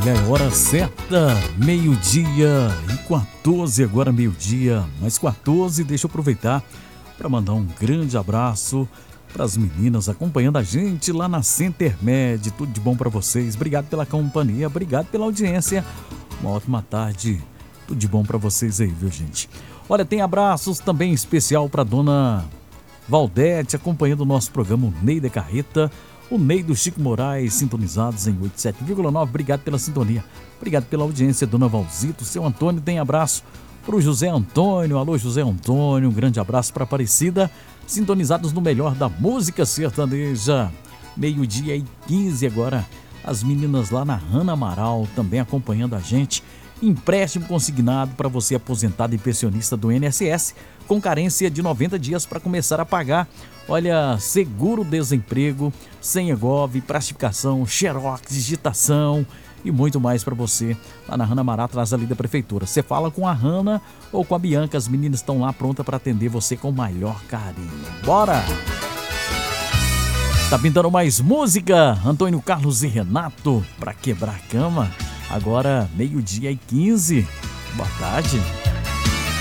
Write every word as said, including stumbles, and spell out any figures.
Olha, é hora certa, meio-dia e quatorze, agora meio-dia, mais quatorze. Deixa eu aproveitar para mandar um grande abraço para as meninas acompanhando a gente lá na Centermed. Tudo de bom para vocês, obrigado pela companhia, obrigado pela audiência, uma ótima tarde, tudo de bom para vocês aí, viu, gente? Olha, tem abraços também especial para dona Valdete, acompanhando o nosso programa, o Ney da Carreta, o Ney do Chico Moraes, sintonizados em oitenta e sete vírgula nove. Obrigado pela sintonia, obrigado pela audiência, dona Valzito. Seu Antônio tem abraço para o José Antônio. Alô, José Antônio, um grande abraço para Aparecida, sintonizados no melhor da música sertaneja. Meio-dia e quinze agora, as meninas lá na Rana Amaral também acompanhando a gente. Empréstimo consignado para você aposentado e pensionista do I N S S com carência de noventa dias para começar a pagar. Olha, seguro-desemprego, senha-gov, prastificação, xerox, digitação e muito mais para você lá na Rana Amaral, atrás ali da prefeitura. Você fala com a Rana ou com a Bianca, as meninas estão lá prontas para atender você com o maior carinho. Bora! Tá pintando mais música? Antônio Carlos e Renato, para quebrar a cama. Agora, meio-dia e quinze. Boa tarde.